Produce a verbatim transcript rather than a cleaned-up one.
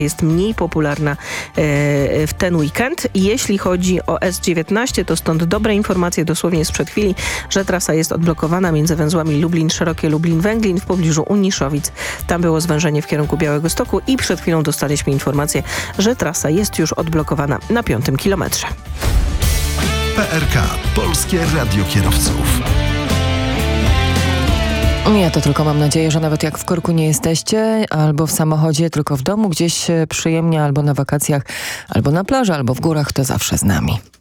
jest mniej popularna w ten weekend. Jeśli chodzi o S dziewiętnaście, to stąd dobre informacje dosłownie sprzed chwili, że trasa jest odblokowana między węzłami Lublin Szerokie, Lublin Węglin w pobliżu Uniszowic. Tam było zwężenie w kierunku Białegostoku i przed chwilą dostaliśmy informację, że trasa jest już odblokowana na piątym kilometrze. P R K. Polskie Radio Kierowców. Ja to tylko mam nadzieję, że nawet jak w korku nie jesteście, albo w samochodzie, tylko w domu, gdzieś przyjemnie, albo na wakacjach, albo na plaży, albo w górach, to zawsze z nami.